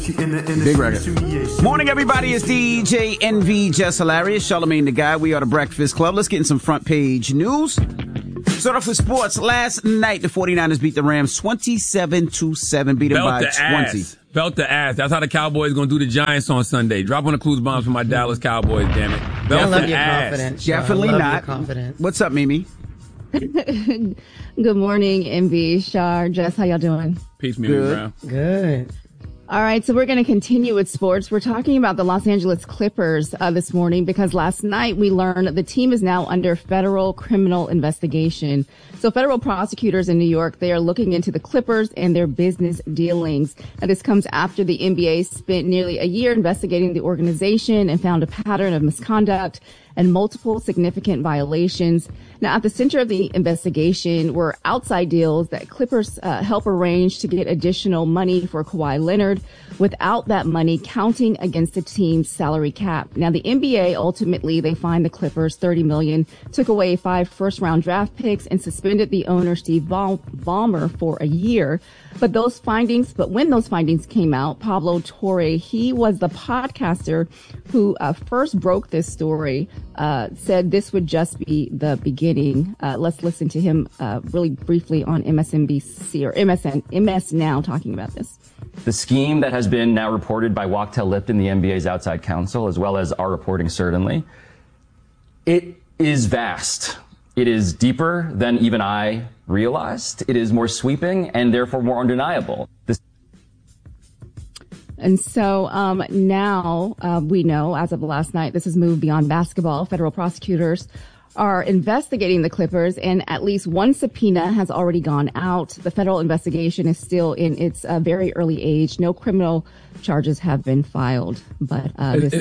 Big record. Morning, everybody. It's DJ NV, Just Hilarious, Charlamagne the Guy. We are the Breakfast Club. Let's get in some front page news. Start off with sports. Last night, the 49ers beat the Rams 27-7, beat them by 20. Belt the ass. That's how the Cowboys going to do the Giants on Sunday. Drop on the clues bombs for my Dallas Cowboys, damn it. I love your confidence. Definitely not. What's up, Mimi? Good morning, MV, Shar, Jess. How y'all doing? Peace, Mimi Brown. Good. All right, so we're going to continue with sports. We're talking about the Los Angeles Clippers this morning because last night we learned the team is now under federal criminal investigation. So federal prosecutors in New York, they are looking into the Clippers and their business dealings. Now, this comes after the NBA spent nearly a year investigating the organization and found a pattern of misconduct and multiple significant violations. Now, at the center of the investigation were outside deals that Clippers help arrange to get additional money for Kawhi Leonard without that money counting against the team's salary cap. Now, the NBA ultimately, they fined the Clippers $30 million, took away 5 first-round draft picks, and suspended the owner, Steve Ballmer, for a year. But when those findings came out, Pablo Torre, he was the podcaster who first broke this story, said this would just be the beginning. Let's listen to him really briefly on MSNBC or MS Now talking about this. The scheme that has been now reported by Wachtell Lipton, the NBA's outside counsel, as well as our reporting certainly, it is vast. It is deeper than even I realized. It is more sweeping and therefore more undeniable. And so now we know, as of last night, this has moved beyond basketball. Federal prosecutors are investigating the Clippers, and at least one subpoena has already gone out. The federal investigation is still in its very early age. No criminal charges have been filed. But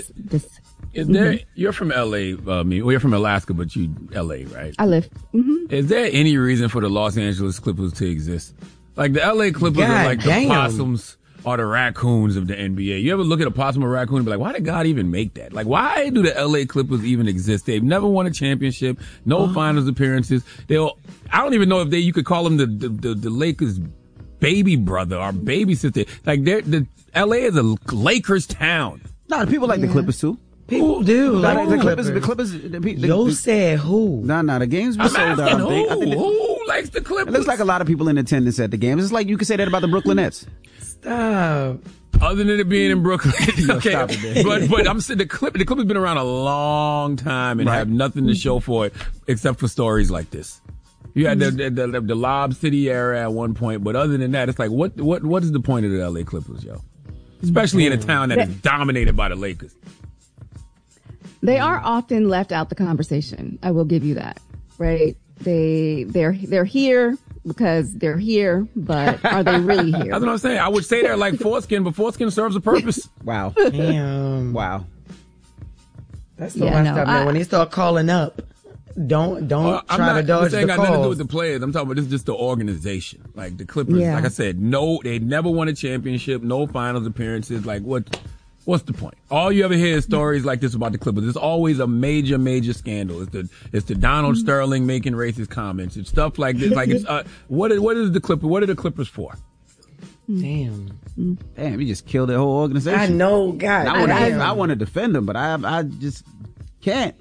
You're from LA, you're from Alaska, but you LA, right? I live. Mm-hmm. Is there any reason for the Los Angeles Clippers to exist? Like the LA Clippers are like the possums or the raccoons of the NBA. You ever look at a possum or raccoon and be like, why did God even make that? Like, why do the LA Clippers even exist? They've never won a championship, no finals appearances. I don't even know if you could call them the Lakers baby brother or baby sister. Like the LA is a Lakers town. No, the people like the Clippers too. People do. Like the Clippers. You said who? No, the games were sold out. Who likes the Clippers? It looks like a lot of people in attendance at the games. It's like you could say that about the Brooklyn Nets. Stop. Other than it being in Brooklyn. Okay. But I'm saying the Clippers been around a long time and have nothing to show for it except for stories like this. You had the Lob City era at one point, but other than that, it's like what is the point of the LA Clippers, yo? Especially in a town that is dominated by the Lakers. They are often left out the conversation. I will give you that, right? They're here because they're here, but are they really here? That's what I'm saying. I would say they're like foreskin, but foreskin serves a purpose. Wow. Damn. Wow. That's the last time, man. When they start calling up, don't try to dodge the calls. This ain't got nothing to do with the players. I'm talking about this is just the organization. Like the Clippers, like I said, they never won a championship, no finals appearances. Like what's the point? All you ever hear is stories like this about the Clippers. There's always a major scandal. It's the Donald Sterling making racist comments. It's stuff like this. Like what are the Clippers for? Damn, you just killed the whole organization. I know, God. I want to defend them, but I just can't.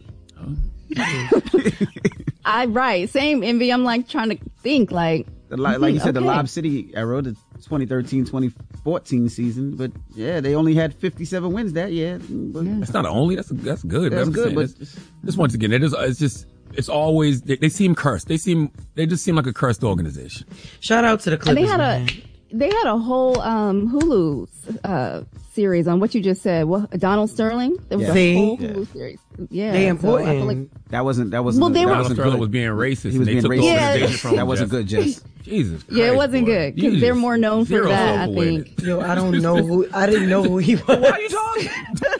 Same envy. I'm like trying to think like you said, the Lob City era, the 2013-2014 season, but they only had 57 wins that year. That's not only. That's good. That's good, but just once again, it's always they seem cursed. They just seem like a cursed organization. Shout out to the Clippers. And they had a whole Hulu series on what you just said. Donald Sterling. There was a whole Hulu series. Yeah, they important. So like, that wasn't. Donald Sterling was being racist. He was being racist. That wasn't good, Jess. Jesus Christ, it wasn't good because they're more known for that, I think. Yo, I didn't know who he was. Why are you talking?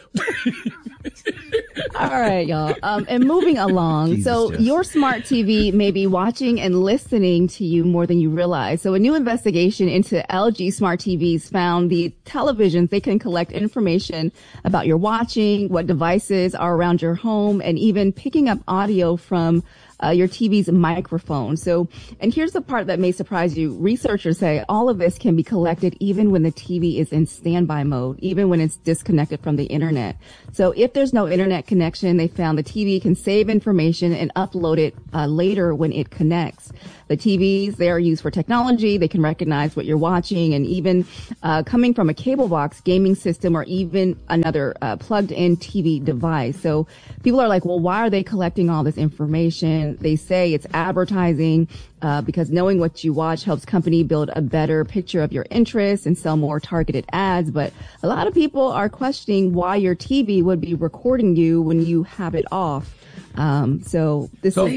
All right, y'all. And moving along. Your smart TV may be watching and listening to you more than you realize. So a new investigation into LG smart TVs found the televisions, they can collect information about your watching, what devices are around your home, and even picking up audio from your TV's microphone. So, and here's the part that may surprise you. Researchers say all of this can be collected even when the TV is in standby mode, even when it's disconnected from the internet. So if there's no internet connection, they found the TV can save information and upload it later when it connects. The TVs, they are used for technology. They can recognize what you're watching, and even coming from a cable box, gaming system, or even another plugged-in TV device. So people are like, well, why are they collecting all this information? They say it's advertising because knowing what you watch helps company build a better picture of your interests and sell more targeted ads. But a lot of people are questioning why your TV would be recording you when you have it off. So this has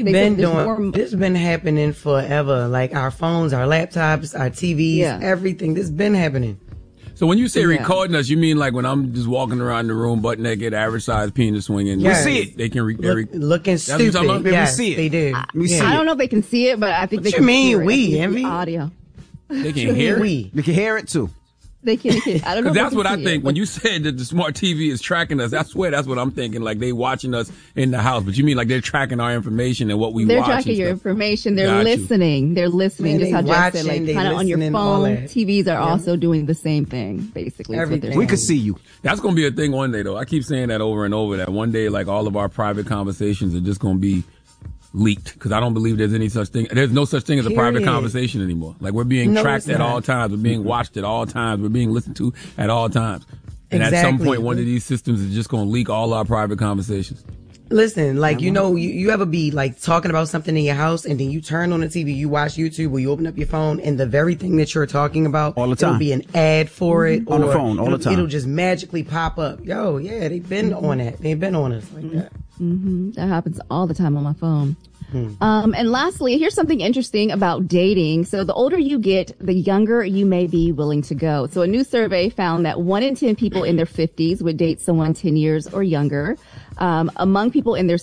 been happening forever. Like our phones, our laptops, our TVs, everything. This has been happening. So when you say recording us, you mean like when I'm just walking around the room, butt naked, average size penis swinging? Yes. We see it. They can looking stupid. Yes, we see it. They do. I don't know if they can see it, but I think what they can hear it. We, Envy? audio. They can hear it. They can hear it too. They can. I don't know. Because that's what I think. When you said that the smart TV is tracking us, that's what I'm thinking. Like they watching us in the house. But you mean like they're tracking our information and what we watch? They're tracking your information. They're listening. They're listening. Just how Jeff said, like kind of on your phone. TVs are also doing the same thing, basically. We could see you. That's going to be a thing one day, though. I keep saying that over and over, that one day, like all of our private conversations are just going to be leaked, because I don't believe there's any such thing. There's no such thing as a private conversation anymore. Like we're being tracked at all times. We're being watched at all times. We're being listened to at all times. And at some point, one of these systems is just going to leak all our private conversations. Listen, like, you ever be like talking about something in your house and then you turn on the TV, you watch YouTube or you open up your phone and the very thing that you're talking about, all the time, it'll be an ad for it. On the phone all the time. It'll just magically pop up. Yo, yeah, they've been on that. They've been on us like that. That happens all the time on my phone. And lastly, here's something interesting about dating. So the older you get, the younger you may be willing to go. So a new survey found that 1 in 10 people in their 50s would date someone 10 years or younger. Among people in their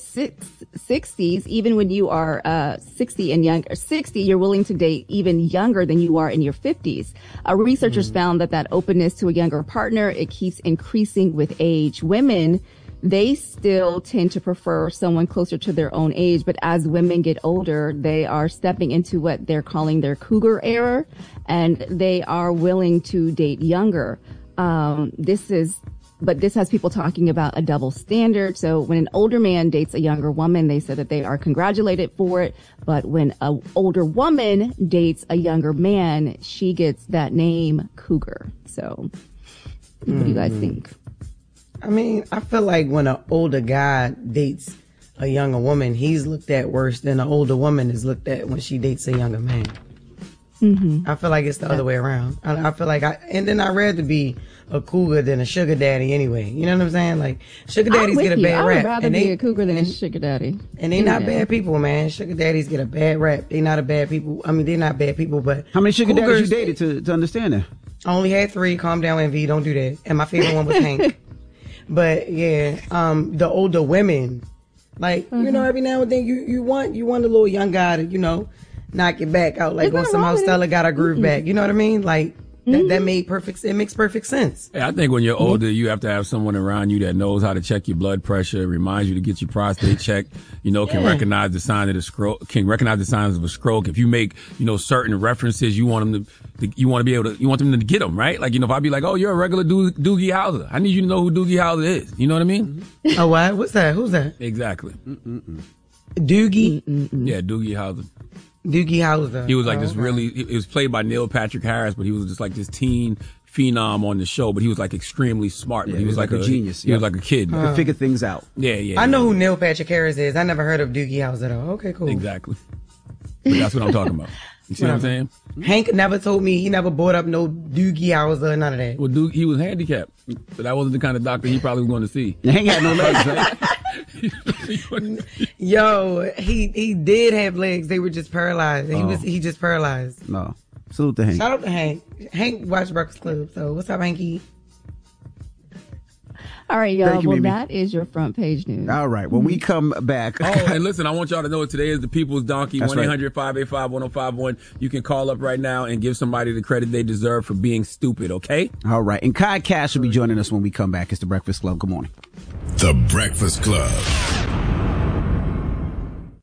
60s, even when you are 60 and younger, 60, you're willing to date even younger than you are in your 50s. Researchers found that openness to a younger partner, it keeps increasing with age. Women, they still tend to prefer someone closer to their own age, but as women get older, they are stepping into what they're calling their cougar era, and they are willing to date younger. This has people talking about a double standard. So when an older man dates a younger woman, they said that they are congratulated for it. But when an older woman dates a younger man, she gets that name cougar. So what do you guys think? I mean, I feel like when an older guy dates a younger woman, he's looked at worse than an older woman is looked at when she dates a younger man. I feel like it's the other way around. I feel like and then I'd rather be a cougar than a sugar daddy anyway. You know what I'm saying? Like, sugar daddies get a bad rap. I would rather be a cougar than a sugar daddy. And they not bad people, man. Sugar daddies get a bad rap. They not a bad people. I mean, they're not bad people, but how many sugar daddies you dated to understand that? I only had 3. Calm down, Envy. Don't do that. And my favorite one was Hank. But yeah, the older women, like, every now and then you want a little young guy to, knock it back out, like on somehow Stella got her groove back. You know what I mean? Like that makes perfect sense. Yeah, I think when you're older, you have to have someone around you that knows how to check your blood pressure, reminds you to get your prostate checked, can recognize the sign of the stroke, can recognize the signs of a stroke. If you make, certain references, you want them you want them to get them, right? Like, if I be like, oh, you're a regular Doogie Howser, I need you to know who Doogie Howser is. You know what I mean? Oh, what? What's that? Who's that? Exactly. Doogie? Yeah, Doogie Howser. Doogie Howser. He was like it was played by Neil Patrick Harris, but he was just like this teen phenom on the show, but he was like extremely smart. But he was like a genius. He was like a kid. He could figure things out. Yeah. I know who Neil Patrick Harris is. I never heard of Doogie Howser though. Okay, cool. Exactly. But that's what I'm talking about. You see what I'm saying? Hank never told me, he never brought up no Doogie Howser, none of that. Well, he was handicapped, so that wasn't the kind of doctor he probably was going to see. Hank had no legs, right? Yo, he did have legs. They were just paralyzed. He just paralyzed. No. Salute to Hank. Shout out to Hank. Hank watched Breakfast Club. So what's up, Hanky? All right, y'all. Well, that is your front page news. All right. When we come back. Oh, and listen, I want y'all to know today is the People's Donkey, 1-800-585-1051. You can call up right now and give somebody the credit they deserve for being stupid, okay? All right. And Kai Cash will be joining us when we come back. It's The Breakfast Club. Good morning. The Breakfast Club.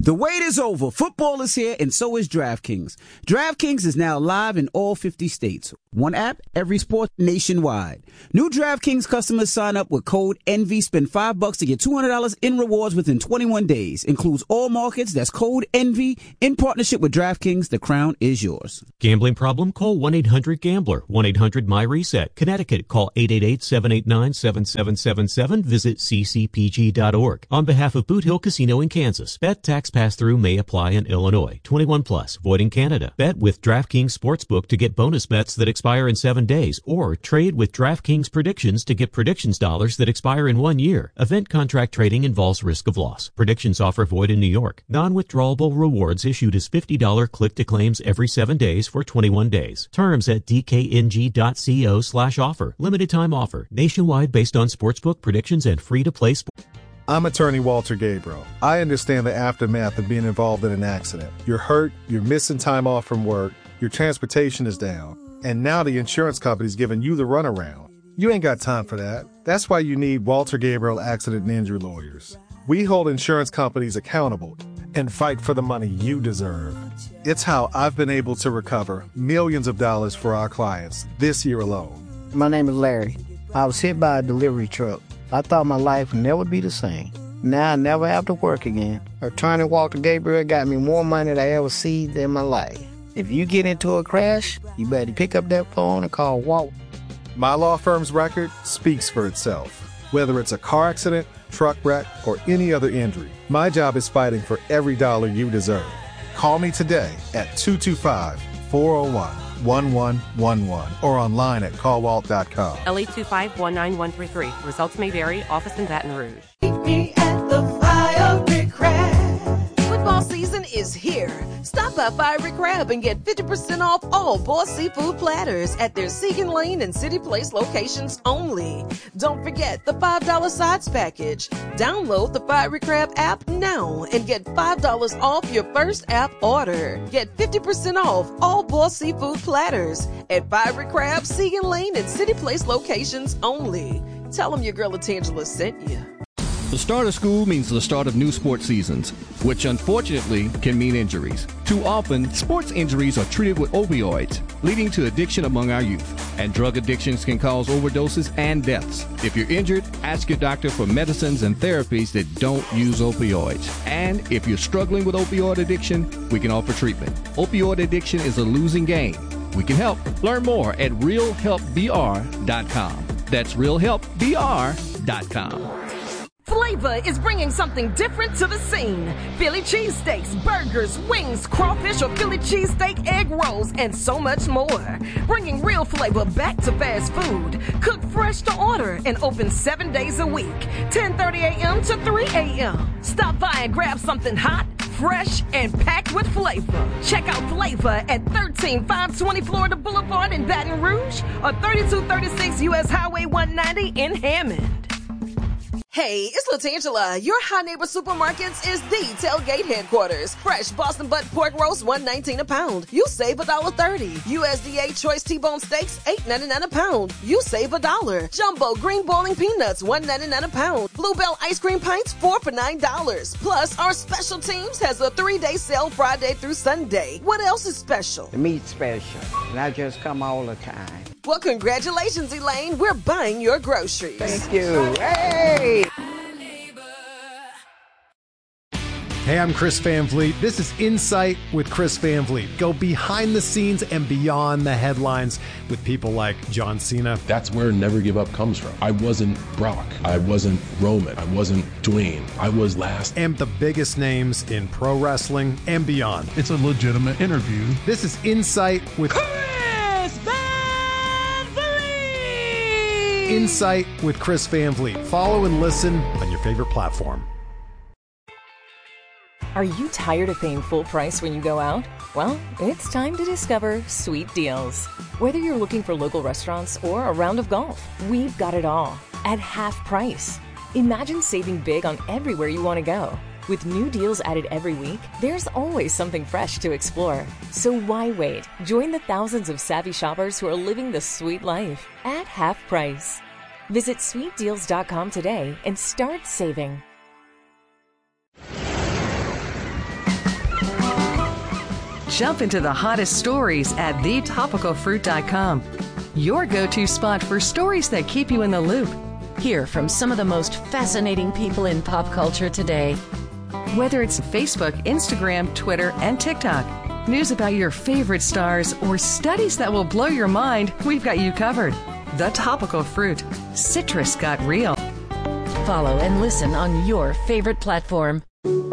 The wait is over. Football is here, and so is DraftKings. DraftKings is now live in all 50 states. One app, every sport nationwide. New DraftKings customers sign up with code ENVY, spend $5 to get $200 in rewards within 21 days. Includes all markets. That's code ENVY. In partnership with DraftKings, the crown is yours. Gambling problem? Call 1-800-GAMBLER. 1-800-MY-RESET. Connecticut, call 888-789-7777. Visit ccpg.org. On behalf of Boot Hill Casino in Kansas, bet tax pass-through may apply in Illinois. 21 plus, void in Canada. Bet with DraftKings Sportsbook to get bonus bets that expire in 7 days, or trade with DraftKings Predictions to get predictions dollars that expire in 1 year. Event contract trading involves risk of loss. Predictions offer void in New York. Non-withdrawable rewards issued as $50 click-to-claims every 7 days for 21 days. Terms at dkng.co/offer. Limited time offer. Nationwide based on sportsbook predictions and free-to-play sports. I'm attorney Walter Gabriel. I understand the aftermath of being involved in an accident. You're hurt, you're missing time off from work, your transportation is down, and now the insurance company's giving you the runaround. You ain't got time for that. That's why you need Walter Gabriel Accident and Injury Lawyers. We hold insurance companies accountable and fight for the money you deserve. It's how I've been able to recover millions of dollars for our clients this year alone. My name is Larry. I was hit by a delivery truck. I thought my life would never be the same. Now I never have to work again. Attorney Walter Gabriel got me more money than I ever seen in my life. If you get into a crash, you better pick up that phone and call Walt. My law firm's record speaks for itself. Whether it's a car accident, truck wreck, or any other injury, my job is fighting for every dollar you deserve. Call me today at 225-401-1111 or online at callwalt.com. LA 2519133. Results may vary. Office in Baton Rouge. Meet me at the Fiery Crab. Football season is here. Stop by Fiery Crab and get 50% off all Boss Seafood platters at their Segan Lane and City Place locations only. Don't forget the $5 sides package. Download the Fiery Crab app now and get $5 off your first app order. Get 50% off all Boss Seafood platters at Fiery Crab, Segan Lane, and City Place locations only. Tell them your girl Latangela sent you. The start of school means the start of new sports seasons, which unfortunately can mean injuries. Too often, sports injuries are treated with opioids, leading to addiction among our youth. And drug addictions can cause overdoses and deaths. If you're injured, ask your doctor for medicines and therapies that don't use opioids. And if you're struggling with opioid addiction, we can offer treatment. Opioid addiction is a losing game. We can help. Learn more at realhelpbr.com. That's realhelpbr.com. Flavor is bringing something different to the scene. Philly cheesesteaks, burgers, wings, crawfish or Philly cheesesteak egg rolls, and so much more. Bringing real flavor back to fast food. Cooked fresh to order and open 7 days a week, 10:30 a.m. to 3 a.m. Stop by and grab something hot, fresh, and packed with flavor. Check out Flavor at 13520 Florida Boulevard in Baton Rouge or 3236 U.S. Highway 190 in Hammond. Hey, it's Latangela. Your High Neighbor Supermarkets is the tailgate headquarters. Fresh Boston butt pork roast, $1.19 a pound. You save $1.30. USDA choice T-bone steaks, $8.99 a pound. You save $1. Jumbo green boiling peanuts, $1.99 a pound. Bluebell ice cream pints, 4 for $9. Plus, our special teams has a 3-day sale Friday through Sunday. What else is special? The meat's special, and I just come all the time. Well, congratulations, Elaine. We're buying your groceries. Thank you. Hey! Hey, I'm Chris Van Vliet. This is Insight with Chris Van Vliet. Go behind the scenes and beyond the headlines with people like John Cena. That's where Never Give Up comes from. I wasn't Brock. I wasn't Roman. I wasn't Dwayne. I was last. And the biggest names in pro wrestling and beyond. It's a legitimate interview. This is Insight with Chris Van Vliet. Insight with Chris Van Vliet. Follow and listen on your favorite platform. Are you tired of paying full price when you go out? Well, it's time to discover Sweet Deals. Whether you're looking for local restaurants or a round of golf, we've got it all at half price. Imagine saving big on everywhere you want to go. With new deals added every week, there's always something fresh to explore. So why wait? Join the thousands of savvy shoppers who are living the sweet life at half price. Visit sweetdeals.com today and start saving. jump into the hottest stories at thetopicalfruit.com. Your go-to spot for stories that keep you in the loop. Hear from some of the most fascinating people in pop culture today. Whether it's Facebook, Instagram, Twitter, and TikTok, news about your favorite stars, or studies that will blow your mind, we've got you covered. The Topical Fruit. Citrus got real. Follow and listen on your favorite platform.